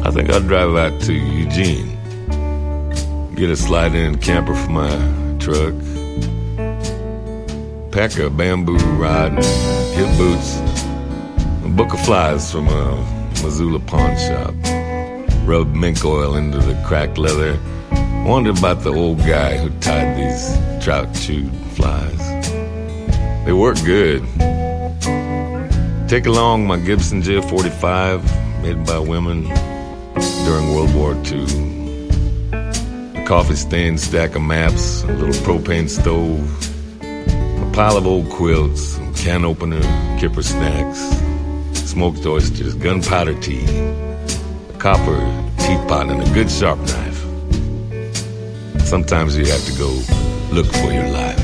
I think I'll drive out to Eugene, get a slide-in camper for my truck, pack a bamboo rod, hip boots, a book of flies from a Missoula pawn shop, rub mink oil into the cracked leather, wondered about the old guy who tied these trout-chewed flies. They work good. Take along my Gibson J45, made by women during World War II. A coffee-stained stack of maps, a little propane stove, a pile of old quilts, a can opener, kipper snacks, smoked oysters, gunpowder tea, a copper teapot, and a good sharp knife. Sometimes you have to go look for your life.